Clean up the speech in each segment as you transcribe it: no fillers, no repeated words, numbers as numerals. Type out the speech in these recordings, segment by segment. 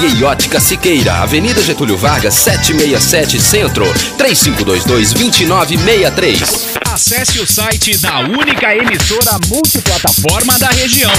E Ótica Siqueira, Avenida Getúlio Vargas, 767 Centro, 3522-2963. Acesse o site da única emissora multiplataforma da região,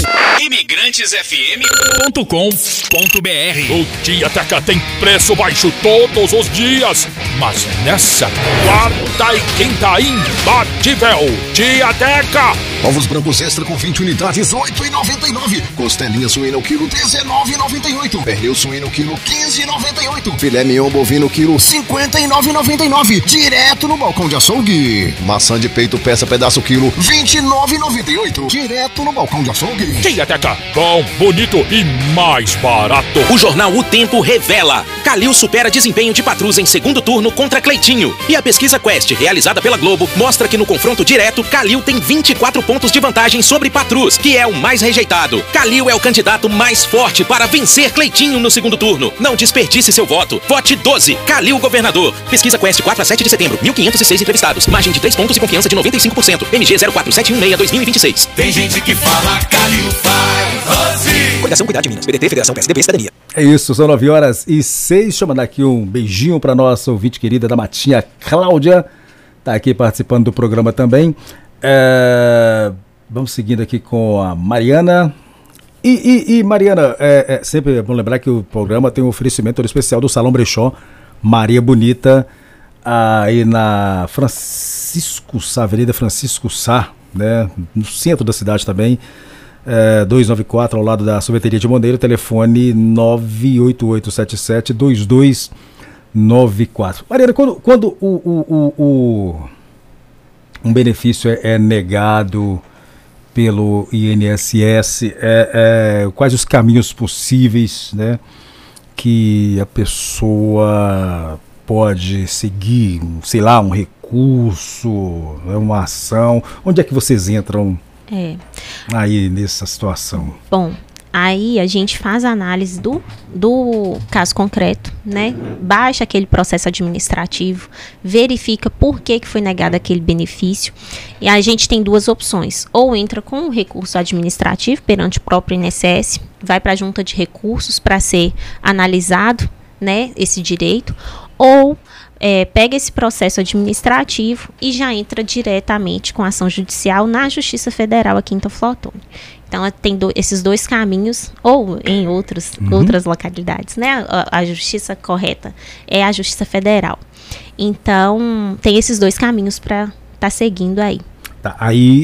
imigrantesfm.com.br. O Tiateca tem preço baixo todos os dias, mas nessa quarta e quinta imbatível. Tiateca. Ovos brancos extra com 20 unidades, R$ 8,99. Costelinha suína o quilo, R$ 19,98. Pernil suíno quilo, R$ 15,98. Filé mignon bovino quilo, R$ 59,99. Direto no balcão de açougue. Maçã de peito peça pedaço quilo, R$ 29,98. Direto no balcão de açougue. Tiateca, bom, bonito e mais barato. O jornal O Tempo revela: Calil supera desempenho de Patrus em segundo turno contra Cleitinho. E a pesquisa Quest, realizada pela Globo, mostra que no confronto direto, Calil tem 24 pontos de vantagem sobre Patrus, que é o mais rejeitado. Calil é o candidato mais forte para vencer Cleitinho no segundo turno. Não desperdice seu voto. Vote 12. Calil governador. Pesquisa Quest 4 a 7 de setembro. 1.506 entrevistados. Margem de 3 pontos e confiança de 95%. MG 04716-2026. Tem gente que fala Calil faz. Coligação Cuidar de Minas. PDT, Federação PSDB e Cidadania. É isso, são 9h06. Deixa eu mandar aqui um beijinho para nossa ouvinte querida da Matinha, Cláudia. Tá aqui participando do programa também. Vamos seguindo aqui com a Mariana. E Mariana, sempre é bom lembrar que o programa tem um oferecimento especial do Salão Brechó Maria Bonita, aí na Francisco Sá, Avenida Francisco Sá, né, no centro da cidade também, 294, ao lado da sorveteria de Monteiro, telefone 98877-2294. Mariana, quando um benefício é negado pelo INSS, quais os caminhos possíveis, né, que a pessoa pode seguir, sei lá, um recurso, uma ação? Onde é que vocês entram aí nessa situação? Bom, aí a gente faz a análise do caso concreto, né? Baixa aquele processo administrativo, verifica por que foi negado aquele benefício. E a gente tem duas opções: ou entra com um recurso administrativo perante o próprio INSS, vai para a junta de recursos para ser analisado, né, esse direito, ou pega esse processo administrativo e já entra diretamente com ação judicial na Justiça Federal aqui em Teoflotone. Então, tem esses dois caminhos, ou em outras localidades, né? A justiça correta é a Justiça Federal. Então, tem esses dois caminhos para estar seguindo aí. Tá,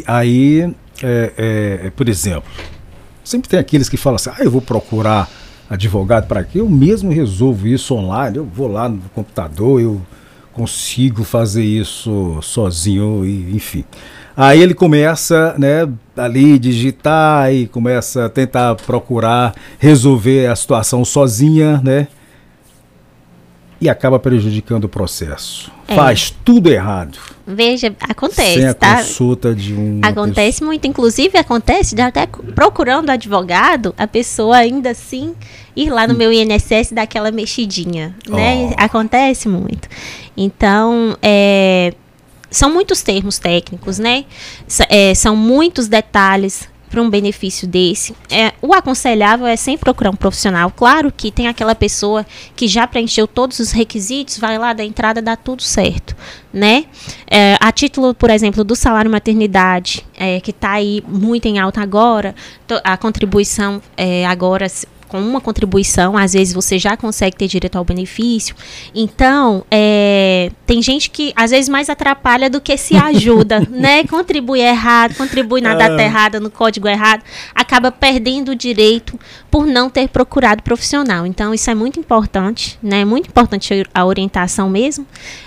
por exemplo, sempre tem aqueles que falam assim: eu vou procurar advogado para quê? Eu mesmo resolvo isso online, eu vou lá no computador, eu consigo fazer isso sozinho, enfim. Aí ele começa, né, ali digitar e começa a tentar procurar resolver a situação sozinha, né? E acaba prejudicando o processo. Faz tudo errado. Veja, acontece, sem a tá? Consulta de um. Acontece muito, inclusive acontece de até procurando advogado, a pessoa ainda assim ir lá no meu INSS e dar aquela mexidinha, né? Acontece muito. Então, são muitos termos técnicos, né? São muitos detalhes para um benefício desse. O aconselhável é sempre procurar um profissional. Claro que tem aquela pessoa que já preencheu todos os requisitos, vai lá da entrada, dá tudo certo, né? A título, por exemplo, do salário maternidade, que está aí muito em alta agora, a contribuição agora, com uma contribuição, às vezes você já consegue ter direito ao benefício. Então, tem gente que às vezes mais atrapalha do que se ajuda, né? Contribui errado, contribui na data errada, no código errado, acaba perdendo o direito por não ter procurado profissional. Então, isso é muito importante, né? Muito importante a orientação mesmo.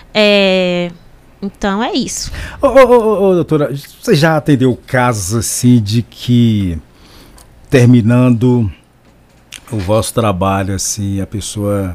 Então, é isso. Doutora, você já atendeu casos assim de que, terminando o vosso trabalho, assim, a pessoa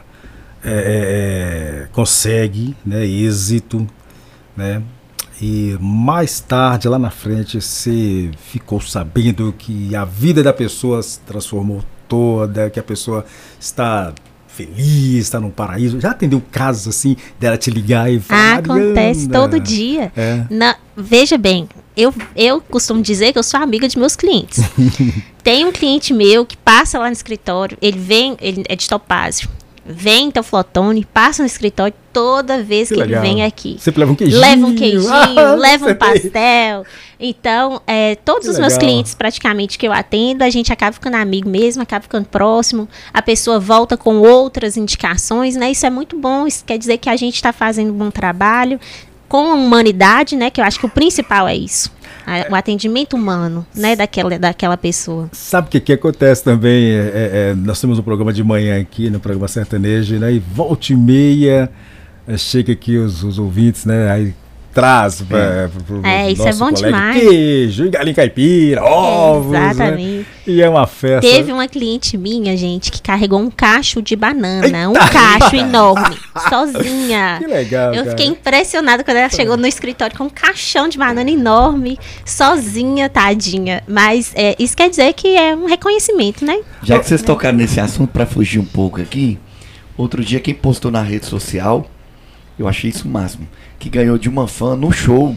consegue, né, êxito, né, e mais tarde, lá na frente, você ficou sabendo que a vida da pessoa se transformou toda, que a pessoa está feliz, tá num paraíso. Já atendeu casos assim, dela te ligar e falar, acontece todo dia. Veja bem, eu costumo dizer que eu sou amiga de meus clientes. Tem um cliente meu que passa lá no escritório, ele é de Topázio. Vem Teoflotone, passa no escritório toda vez que ele vem aqui. Você leva um queijinho. Leva um queijinho, leva um pastel. Então, todos os meus clientes, praticamente, que eu atendo, a gente acaba ficando amigo mesmo, acaba ficando próximo. A pessoa volta com outras indicações, né? Isso é muito bom, isso quer dizer que a gente está fazendo um bom trabalho com a humanidade, né? Que eu acho que o principal é isso. O atendimento humano, né, daquela pessoa. Sabe o que acontece também? Nós temos um programa de manhã aqui, no programa sertanejo, né? E volta e meia chega aqui os ouvintes, né? Aí traz isso é bom demais. Queijo, galinha caipira, ovos. Exatamente. Né? E é uma festa. Teve uma cliente minha, gente, que carregou um cacho de banana. Um cacho enorme, sozinha. Que legal, Eu fiquei impressionada quando ela chegou no escritório com um caixão de banana enorme, sozinha, tadinha. Mas isso quer dizer que é um reconhecimento, né? Já que vocês tocaram nesse assunto, para fugir um pouco aqui, outro dia quem postou na rede social, eu achei isso o máximo, que ganhou de uma fã no show,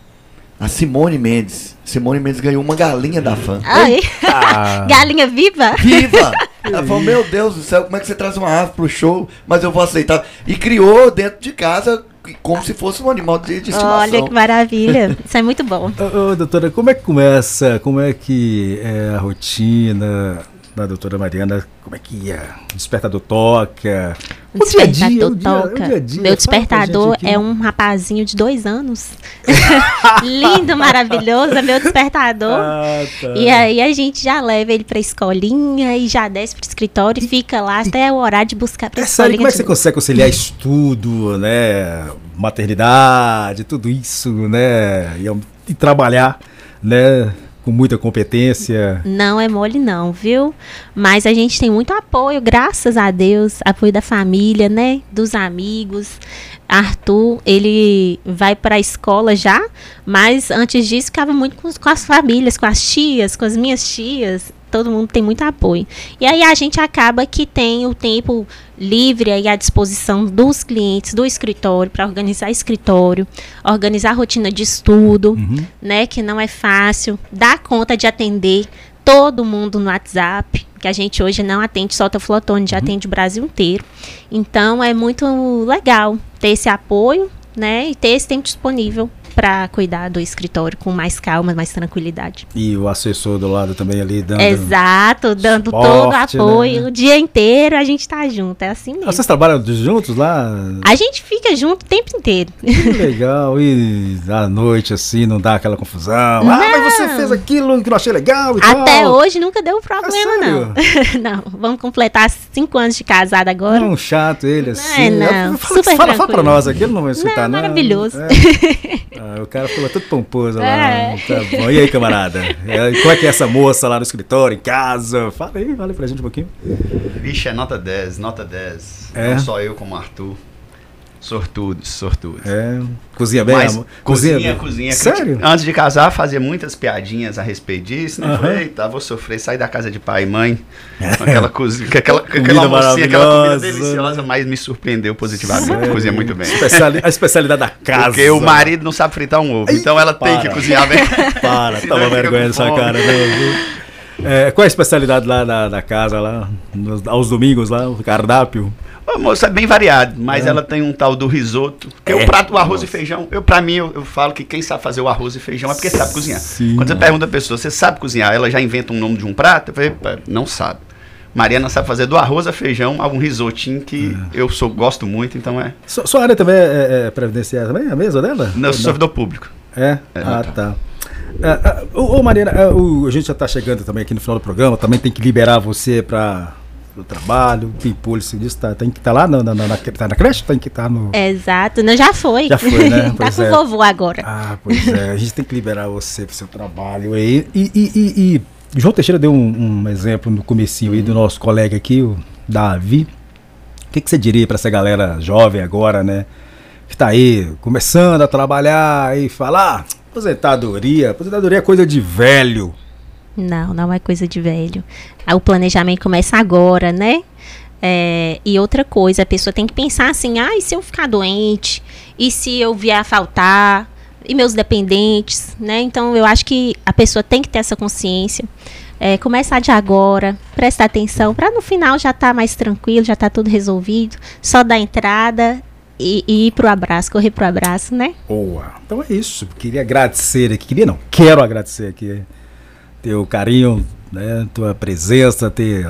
a Simone Mendes. Simone Mendes ganhou uma galinha da fã. Galinha viva? Viva! Ela falou, meu Deus do céu, como é que você traz uma ave pro show? Mas eu vou aceitar. E criou dentro de casa como se fosse um animal de estimação. Olha que maravilha. Isso é muito bom. Doutora, como é que começa? Como é que é a rotina da doutora Mariana? Como é que o despertador toca? O despertador toca. Meu despertador é um rapazinho de 2 anos. Lindo, maravilhoso, é meu despertador. E aí a gente já leva ele pra escolinha e já desce pro escritório e fica lá até o horário de buscar pra escolinha. Como é que você consegue conciliar estudo, né? Maternidade, tudo isso, né? E trabalhar, né? Com muita competência. Não é mole não, viu? Mas a gente tem muito apoio, graças a Deus, apoio da família, né? Dos amigos. Arthur, ele vai para a escola já, mas antes disso ficava muito com as famílias, com as tias, com as minhas tias. Todo mundo tem muito apoio. E aí a gente acaba que tem o tempo livre aí à disposição dos clientes do escritório, para organizar escritório, organizar a rotina de estudo, né, que não é fácil, dar conta de atender todo mundo no WhatsApp, que a gente hoje não atende só o Teoflotone, já atende o Brasil inteiro. Então é muito legal ter esse apoio, né, e ter esse tempo disponível para cuidar do escritório com mais calma, mais tranquilidade. E o assessor do lado também ali dando... Exato, dando suporte, todo o apoio, né? O dia inteiro a gente tá junto, é assim mesmo. Vocês trabalham juntos lá? A gente fica junto o tempo inteiro. Que legal, e à noite assim, não dá aquela confusão? Não. Mas você fez aquilo que eu achei legal e até tal. Hoje nunca deu problema, não. Não, vamos completar 5 anos de casado agora. Não, chato ele assim. Não, super fala pra nós aqui, ele não vai escutar, não. Maravilhoso. O cara falou tudo pomposo lá. Tá bom. E aí, camarada? Como é que é essa moça lá no escritório, em casa? Fala aí pra gente um pouquinho. Vixe, é nota 10, nota 10. Não só eu, como o Arthur. Sortudos. Cozinha bem, amor? Cozinha. Sério? Antes de casar, fazia muitas piadinhas a respeito disso, né? Falei, eita, vou sofrer, sair da casa de pai e mãe. Com aquela cozinha, aquela mocinha, aquela comida deliciosa, mas me surpreendeu positivamente. Cozinha muito bem. A especialidade da casa. Porque o marido não sabe fritar um ovo, então ela tem que cozinhar bem. Toma vergonha dessa cara, não. Qual é a especialidade lá da casa, lá, aos domingos, lá, o cardápio? A moça é bem variado, mas ela tem um tal do risoto. Porque o prato, o arroz e feijão, pra mim, eu falo que quem sabe fazer o arroz e feijão é porque sabe cozinhar. Sim, quando você pergunta a pessoa, você sabe cozinhar? Ela já inventa um nome de um prato? Eu falei, não sabe. Mariana sabe fazer do arroz a feijão algum risotinho que eu gosto muito, então é. Sua área também é previdenciária também? A mesa dela? Não, eu sou servidor público. Tá. Mariana, a gente já está chegando também aqui no final do programa, também tem que liberar você para o trabalho, tem polícia disso, tem que estar lá tá na creche, tem que estar no... Exato, não, já foi. Já foi, né? Tá com o vovô agora. Pois é, a gente tem que liberar você para o seu trabalho aí. E João Teixeira deu um exemplo no comecinho aí do nosso colega aqui, o Davi. O que você diria para essa galera jovem agora, né? Que tá aí, começando a trabalhar e falar, aposentadoria é coisa de velho. Não é coisa de velho. O planejamento começa agora, né? E outra coisa, a pessoa tem que pensar assim, e se eu ficar doente? E se eu vier a faltar? E meus dependentes, né? Então, eu acho que a pessoa tem que ter essa consciência. Começar de agora, prestar atenção, para no final já estar mais tranquilo, já estar tudo resolvido. Só dar entrada e ir pro abraço, correr pro abraço, né? Boa. Então é isso. Queria agradecer aqui. Quero agradecer aqui teu carinho, né? Tua presença, ter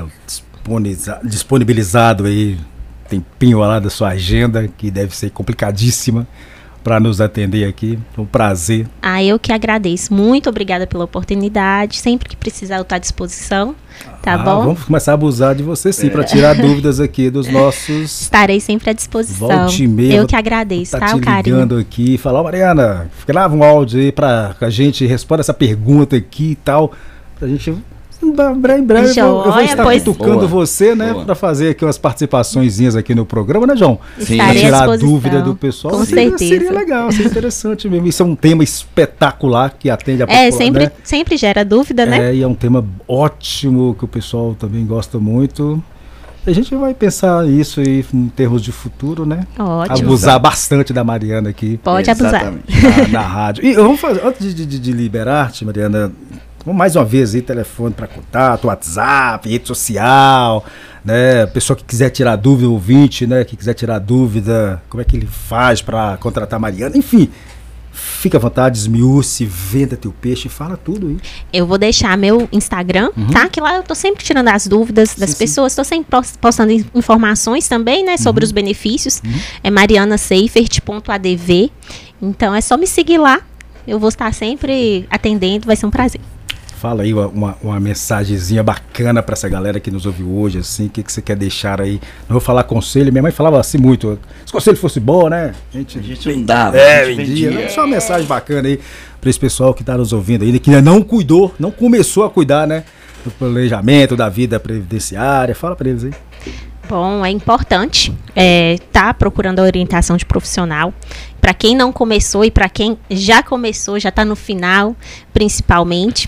disponibilizado aí tempinho lá da sua agenda, que deve ser complicadíssima, para nos atender aqui. É um prazer. Eu que agradeço. Muito obrigada pela oportunidade. Sempre que precisar, eu estou à disposição. Tá bom? Vamos começar a abusar de você sim, para tirar dúvidas aqui dos nossos... Estarei sempre à disposição. Volta-e-meia, eu que agradeço, tá? O carinho. Ligando aqui e falar, Mariana, grava um áudio aí para a gente responder essa pergunta aqui e tal. A gente... Em breve eu vou estar cutucando você, né, para fazer aqui umas participaçõezinhas aqui no programa, né, João? Sim. Para tirar a dúvida do pessoal. Com certeza. Seria legal, seria interessante mesmo. Isso é um tema espetacular que atende a população. Né? Sempre gera dúvida, né? E é um tema ótimo que o pessoal também gosta muito. A gente vai pensar nisso aí em termos de futuro, né? Ótimo. Abusar bastante da Mariana aqui. Pode abusar. Na rádio. E vamos fazer, antes de liberar-te, Mariana, mais uma vez aí, telefone para contato, WhatsApp, rede social, né? Pessoa que quiser tirar dúvida, ouvinte, né? Que quiser tirar dúvida, como é que ele faz para contratar a Mariana? Enfim, fica à vontade, esmiúce, venda teu peixe, fala tudo aí. Eu vou deixar meu Instagram, tá? Que lá eu tô sempre tirando as dúvidas das pessoas, tô sempre postando informações também, né? Sobre os benefícios. É marianaseifert.adv. Então é só me seguir lá. Eu vou estar sempre atendendo, vai ser um prazer. Fala aí uma mensagenzinha bacana para essa galera que nos ouve hoje, assim, o que você quer deixar aí? Não vou falar conselho, minha mãe falava assim muito, se o conselho fosse bom, né? A gente não dava, vendia. Né? Só uma mensagem bacana aí para esse pessoal que tá nos ouvindo ainda, que ainda não cuidou, não começou a cuidar, né? Do planejamento, da vida previdenciária, fala para eles aí. Bom, é importante tá procurando a orientação de profissional. Para quem não começou e para quem já começou, já está no final, principalmente.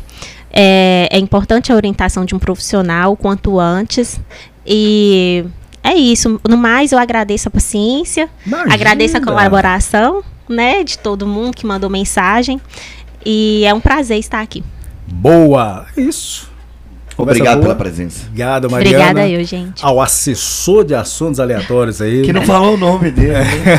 É importante a orientação de um profissional quanto antes. E é isso. No mais, eu agradeço a paciência, agradeço a colaboração, né, de todo mundo que mandou mensagem. E é um prazer estar aqui. Boa! Isso. Obrigado pela presença. Obrigado, Mariana. Obrigada eu, gente. Ao assessor de assuntos aleatórios aí. Que não falou o nome dele.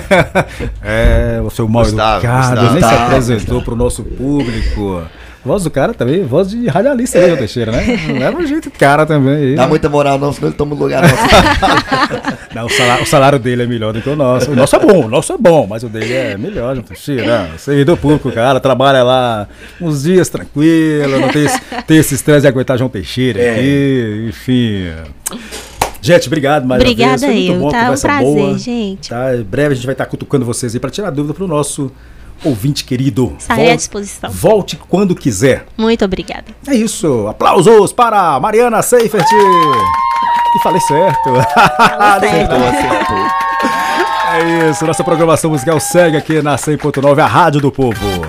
O seu mal educado, nem se apresentou para o nosso público. Voz do cara também, voz de radialista aí, Teixeira, né? Não leva um jeito cara também aí. Dá muita moral não, senão ele toma o lugar nosso. Não, o salário dele é melhor do que o nosso. O nosso é bom, mas o dele é melhor, João Teixeira. Servidor público, cara, trabalha lá uns dias tranquilo, não tem esse estresse de aguentar João Teixeira aqui, enfim. Gente, obrigado mais uma vez. Obrigada eu, tá? Um prazer, boa, gente. Tá? Em breve a gente vai estar cutucando vocês aí para tirar dúvida para o nosso ouvinte querido. Estarei à disposição. Volte quando quiser. Muito obrigada. É isso. Aplausos para Mariana Seifert. E falei certo. É isso. Nossa programação musical segue aqui na 100.9, a Rádio do Povo.